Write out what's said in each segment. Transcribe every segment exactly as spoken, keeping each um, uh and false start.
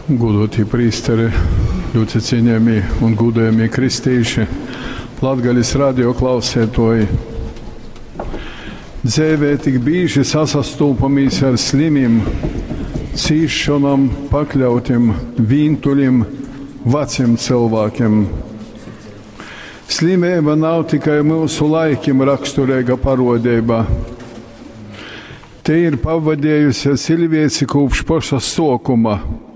Godātie priesteri, ļoti cienījamie un godājamie kristieši, Latgaļas radio klausētoji. Dzīvē tik bieži sasastopamies ar slimiem, cīšanām pakļautiem, vientuļiem, veciem cilvēkiem. Slimība nav tikai mūsu laikiem raksturīga parodība. Te ir pavadījusi cilvēci kopš paša sākuma.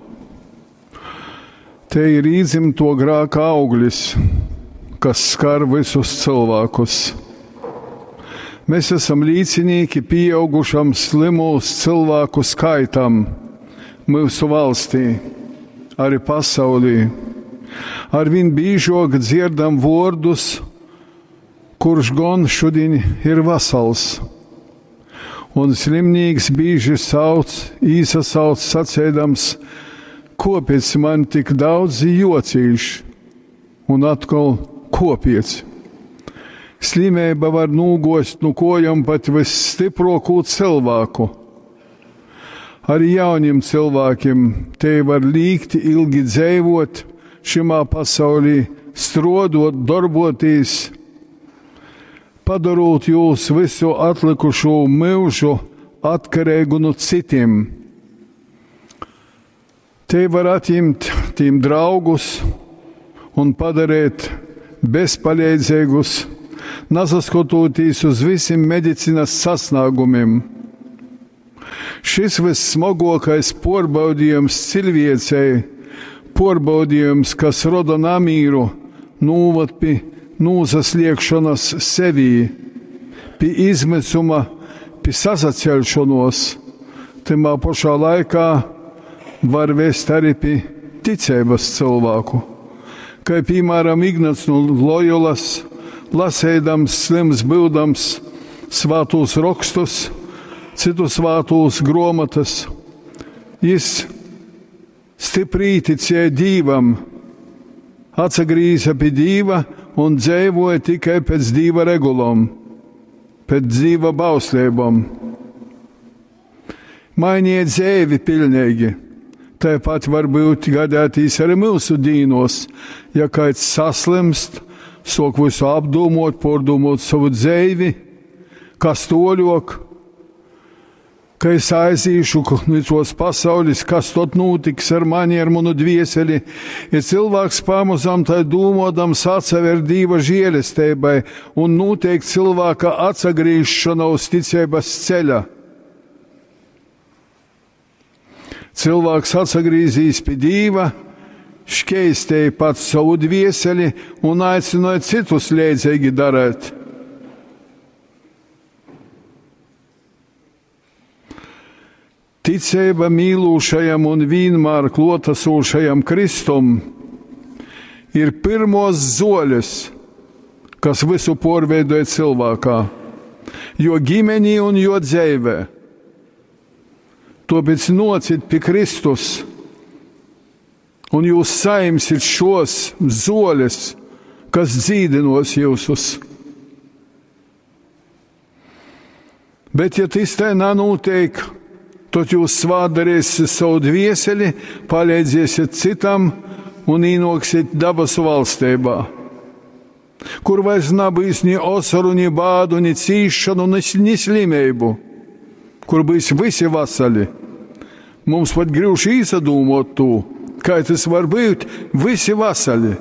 Te ir īdzimto grēka auglis, kas skar visus cilvēkus. Mēs esam līdzinīgi pieaugušam slimos cilvēku skaitam mūsu valstī, arī pasaulī. Arvien biežāk dzirdam vārdus, kurš gan šodien ir vesels. Un slimnīgs bieži sauc, īsasauc sacēdams, kāpēc man tik daudz jocīši, un atkal kāpēc. Slimība var nūgost no kojām pat visstiprāko cilvēku. Arī jauniem cilvēkiem te var līgti ilgi dzīvot šimā pasaulī, strodot, darboties, padarot jūs visu atlikušo mūžu atkarīgu no citiem. Te var atņemt tiem draugus un padarīt bezpalīdzīgus, nesaskatoties uz visiem medicīnas sasniegumiem. Šis vissmagākais pārbaudījums cilvēcei, pārbaudījums, kas roda namīru, novad pie nūsasliekšanas sevī, pie izmisuma, pie sasacelšanos, timā pašā laikā var vest arī pie ticības cilvēku. Kā piemēram Ignats no Lojolas, lasēdams, slims būdams svātos rakstus, citus svātos grāmatas, jis stiprī ticēja Dīvam, atsagrīza pie Dīva un dzīvoja tikai pēc Dīva regulām, pēc Dīva bauslībām. Mainiet dzīvi pilnīgi. Tāpat var būt gadētīs arī mūsu dīnos, ja kāds saslimst, sok visu apdomot, pārdomot savu dzīvi, kas toļok, ka es aizīšu no tos pasaules, kas tot notiks ar mani, ar manu dvieseli. Ja cilvēks pamazām tai domodams atsever Dīva žēlestībai un notiek cilvēka atsagrīšana uz ticības ceļa. Cilvēks atsagrīzīs pie Dīva, škeistēja pats savu dvieseli un aicināja citus līdzīgi darīt. Ticība mīlūšajam un vienmēr klotasūšajam Kristum ir pirmos zoļas, kas visu pārveidoja cilvēkā, jo ģimenī un jo dzīvē. Tāpēc nocit pie Kristus, un jūs saimsit šos zoļus, kas dzīdinos jūsus. Bet, ja tas tā nenotiek, tad jūs svādarēsiet savu dvieseli, palīdzēsiet citam un ienāksiet dabasu valstībā, kur vairs nebūs ni osaru, ni bādu, ni cīšanu, ni slimību, kur būs visi vasali. Mums pat grūši izdomāt to, kā tas var būt visi vasali.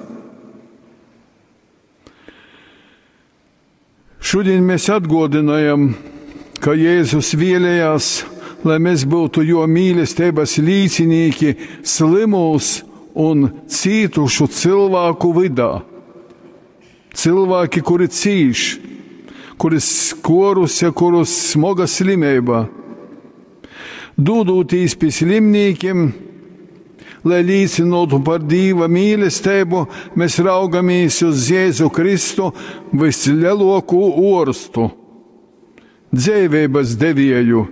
Šodien mēs atgādinājam, ka Jēzus vēlējās, lai mēs būtu jo mīlestības līdzinīgi slimos un cītušu cilvēku vidā. Cilvēki, kuri cīš, kuri skorusi, kurus smoga slimība. Dūdūtīs pie slimnīkiem, lai līdzinotu par Dīva mīlestību, mēs raugamies uz Jēzu Kristu vislielāko orstu, dzīvības devēju,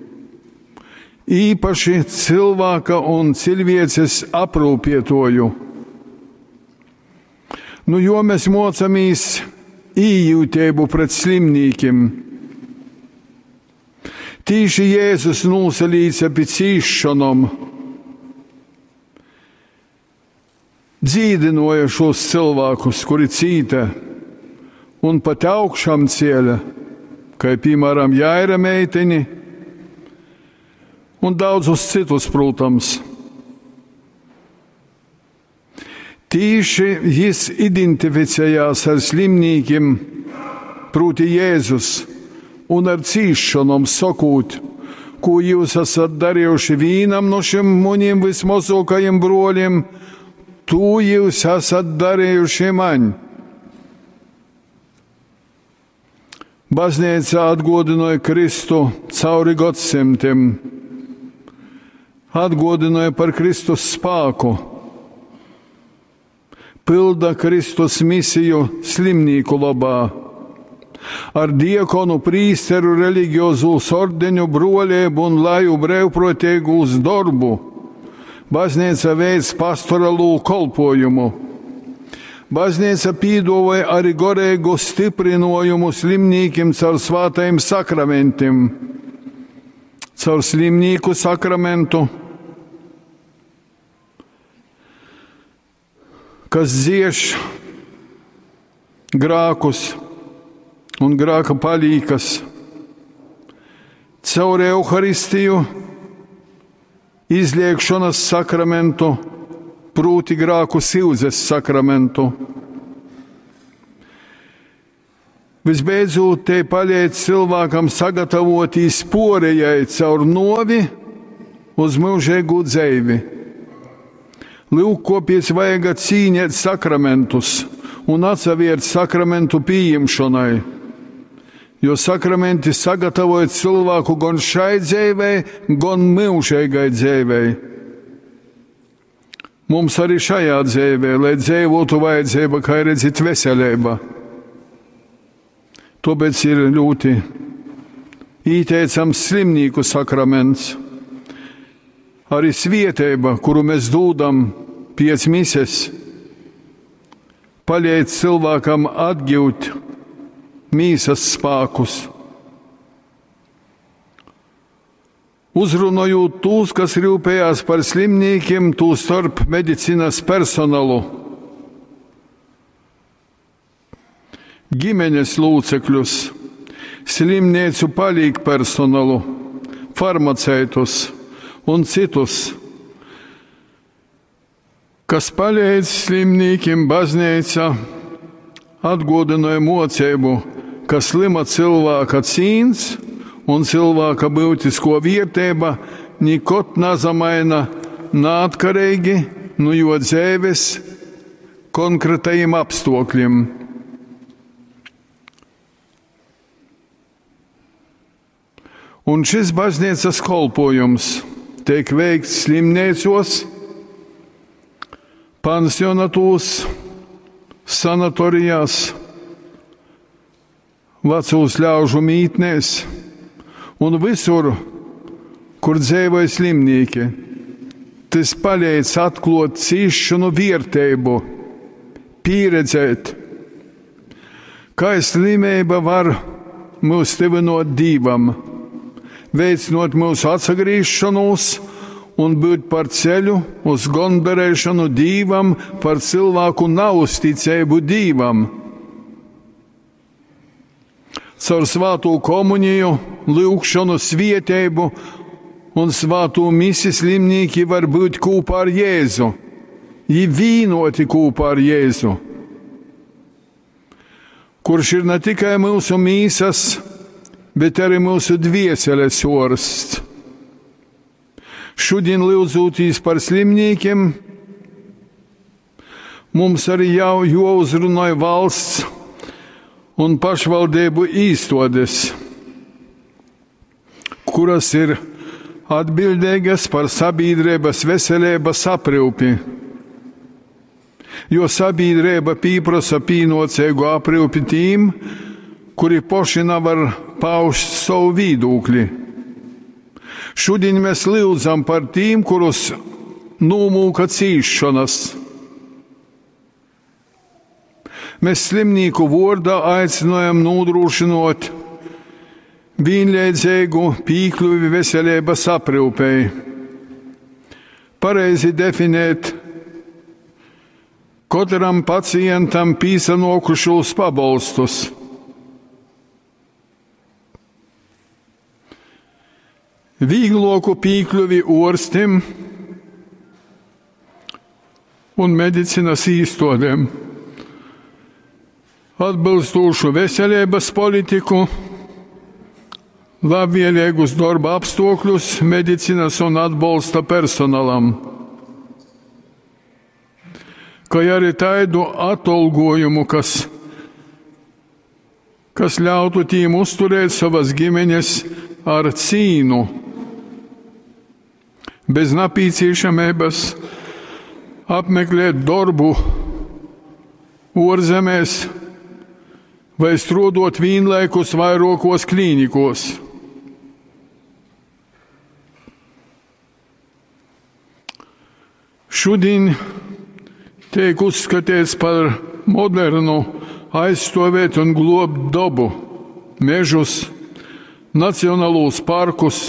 īpaši cilvēka un cilvēces aprūpietoju. Nu, jo mēs mocamies ījūtību pret slimnīkiem. Tīši Jēzus nūsalīca pie cīšanom, dzīdinoja šos cilvēkus, kuri cīta un pat augšām cēla, kā piemēram Jaira meiteni un daudzus citus, protams. Tīši jis identificējās ar slimnīkiem, proti Jēzus, un ar cīšanom sakūt, ko jūs esat darījuši vīnam no šiem muniem vismazākajiem broļiem, to jūs esat darījuši man. Baznīca atgādināja Kristu cauri gadsimtiem, atgādināja par Kristus spēku, pilda Kristus misiju slimnīku labā. Ar diekonu, prīsteru, reliģiozu ordeņu broļību un laju brīvprātīgu uz darbu. Baznīca veic pastorālu kalpojumu. Baznīca piedāvāja arī garīgu stiprinājumu slimnīkiem caur svētajiem sakramentiem. Caur slimnīku sakramentu, kas dzieš grākus un grāka palīkas, caur Euharistiju, izliekšanas sakramentu, prūti grāku silzes sakramentu. Visbeidzot, te palīdz cilvēkam sagatavotīs porejai caur novi uz mūžīgu dzeivi. Lūk, kopies vajag cīņēt sakramentus un atsaviert sakramentu pieņemšanai, jo sakramenti sagatavoja cilvēku gan šai dzīvei, gan mūžīgai dzīvei. Mums arī šajā dzīvē, lai dzīvotu vajadzība, kā redzēt, veselība. Tāpēc ir ļoti ieteicams slimnīku sakraments, arī svētība, kuru mēs dodam pēc mises, palīdz cilvēkam atgūt mīsas spēkus. Uzrunājot tos, kas rūpējās par slimnīkiem, tū starp medicīnas personālu, ģimenes locekļus, slimnīcu palīgu personālu, farmaceitus un citus, kas palīdz slimnīkiem, baznīca atgādināja mocību, ka slima cilvēka cīņas un cilvēka būtisko vērtība nekad nezamaina neatkarīgi no jo dzīves konkrētajiem apstākļiem. Un šis baznīcas kalpojums tiek veikts slimnīcos, pansionatos, sanatorijās, vecūs ļaužu mītnēs un visur, kur dzīvoja slimnīki. Tas palīdz atklāt cīšanu vērtību, pieredzēt, kā slimība var mūs tuvināt Dievam, veicinot mūsu atsagrīšanos un būt par ceļu uz gandarēšanu Dievam, par cilvēku neusticību Dievam. Caur svāto komuniju, lūgšanu, svētību un svāto misiju slimnīki var būt kopā ar Jēzu, ir vienoti kopā ar Jēzu, kurš ir ne tikai mūsu mīsas, bet arī mūsu dvieseles orsts. Šodien lūdzoties par slimnīkiem, mums arī jau jāuzrunāja valsts un pašvaldību īstodes, kuras ir atbildīgas par sabiedrības veselības aprūpi, jo sabiedrība pieprasa pienācīgu aprūpi tiem, kuri paši nevar paust savu viedokli. Šodien mēs lūdzam par tiem, kurus nomūka cīšanas. Mēs slimnīku vārdā aicinājam nodrošināt vienlaicīgu piekļuvi veselības aprūpei, pareizi definēt katram pacientam pīsanokušos pabalstus. Vīgloku pīkļuvi orstim un medicinas īstodēm, atbilstošu veselības politiku, labvēlīgus darba apstākļus medicinas un atbalsta personālam, kā arī tādu atalgojumu, kas, kas ļautu tiem uzturēt savas ģimenes ar cīnu, bez nepieciešamības apmeklēt darbu ārzemēs vai strādāt vienlaikus vairākos klīnikos. Šodien tiek uzskatīts par modernu aizstāvēt un globt dabu, mežus, nacionālos parkus.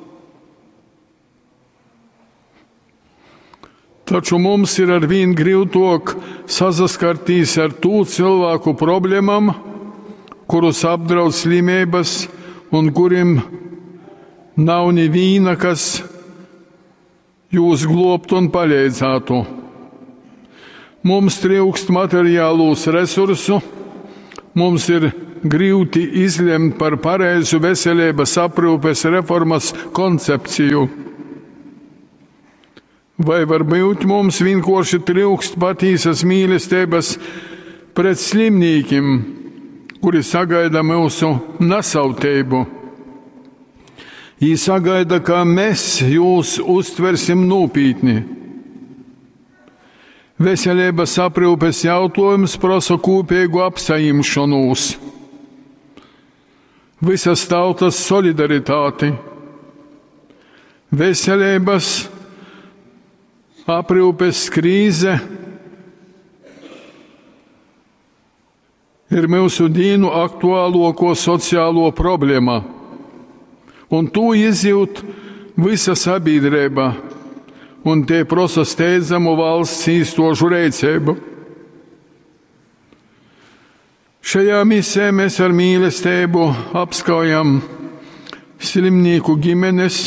Taču mums ir arvien grūtāk saskarties ar to cilvēku problēmām, kurus apdraud slimības un kuriem nav neviena, kas jūs globtu un palīdzētu. Mums trūkst materiālos resursu, mums ir grūti izlemt par pareizu veselības aprūpes reformas koncepciju. Vai varbūt mums vienkārši trūkst patīsas mīlestības pret slimniekiem, kuri sagaida mūsu nesautību? Viņi sagaida, ka mēs jūs uztversim nopietni. Veselības aprūpes jautājums prasa kopīgu apsaimšanos, visas tautas solidaritāti, veselības aprūpes krīze ir mūsu dienu aktuālāko sociālo problēma, un to izjūt visa sabiedrība, un tie prasa steidzamu valsts īstošu rīcību. Šajā misē mēs ar mīlestību apskaujam slimnieku ģimenes,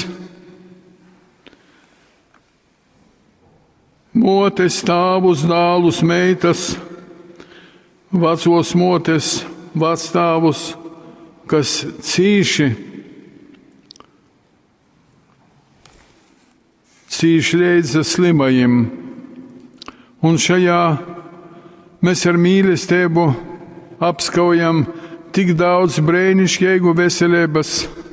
motes, tēvus, dēlus, meitas, vecos motes, vecstāvus, kas cīši, cīši līdz slimajiem. Un šajā mēs ar mīlestību apskaujam tik daudz brīnišķīgu veselības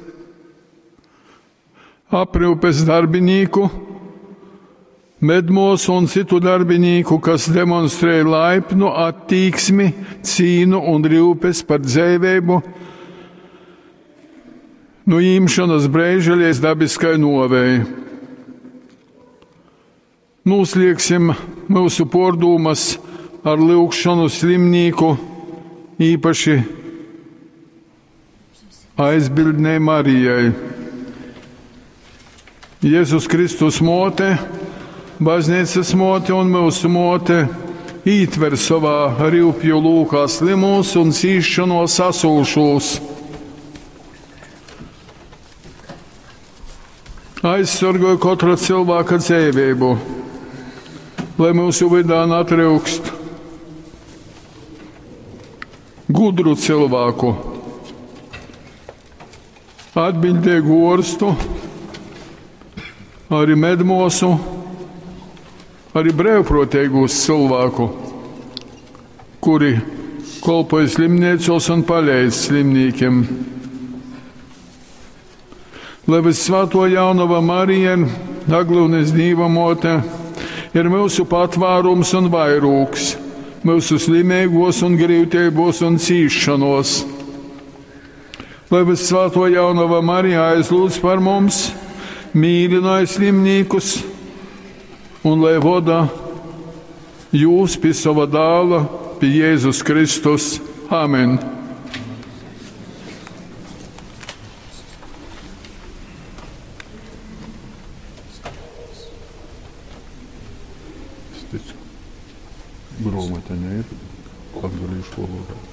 aprūpes darbinieku, medmos un citu darbinieku, kas demonstrē laipnu attieksmi, cīnu un rūpes par dzīvību, no īmšanas brīža līdz dabiskai novei. Noslēgsim mūsu pārdomas ar lūgšanu slimnieku, īpaši aizbildnei Marijai. Jēzus Kristus mote, baznīcas mote un mūsu mote ietver savā rūpju lūkā slimus un cīšanos sasūšos. Aizsargāj katra cilvēka dzīvību, lai mūsu vidā netrūkst gudru cilvēku, atbildīgu ārstu, arī medmosu, arī brīvprātīgus cilvēku, kuri kalpoja slimnīcos un palīdz slimniekiem. Lai Visvēto Jaunava Marija, Aglūnes Dieva mote, ir mūsu patvārums un vairūks, mūsu slimīgos un grūtībos un cīšanos. Lai Visvēto Jaunava Marija aizlūdz par mums, mīlināja slimniekus, un lai vada jūs pie sava dēla, pie Jēzus Kristus. Amen. grāmatiņa ir latviešu valodā.